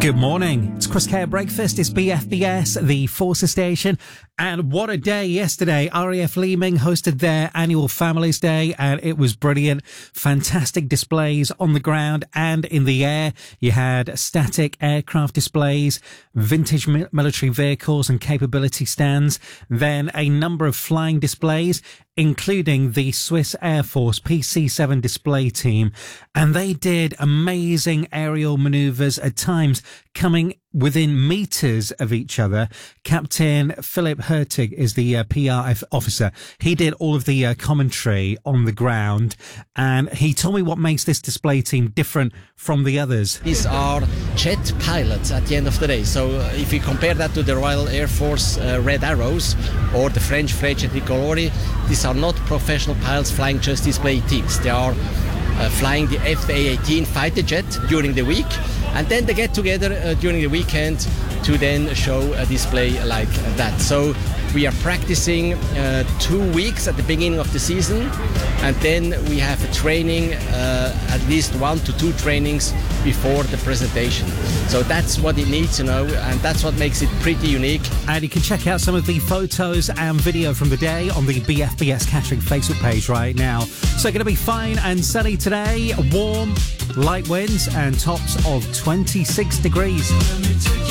Good morning. It's Chris Care Breakfast. It's BFBS, the Forces station. And what a day yesterday. RAF Leeming hosted their annual Families Day, and it was brilliant. Fantastic displays on the ground and in the air. You had static aircraft displays, vintage military vehicles and capability stands, then a number of flying displays, including the Swiss Air Force PC-7 display team. And they did amazing aerial maneuvers at times, coming within meters of each other. Captain Philip Hertig is the PR officer. He did all of the commentary on the ground, and he told me what makes this display team different from the others. These are jet pilots at the end of the day. So if you compare that to the Royal Air Force Red Arrows or the French Frecce Tricolori, these are not professional pilots flying just display teams. They are flying the FA-18 fighter jet during the week, and then they get together during the weekend to then show a display like that. So we are practicing 2 weeks at the beginning of the season, and then we have a training, at least 1 to 2 trainings before the presentation. So that's what it needs, and that's what makes it pretty unique. And you can check out some of the photos and video from the day on the BFBS Catering Facebook page right now. So going to be fine and sunny today, warm, light winds and tops of 26 degrees.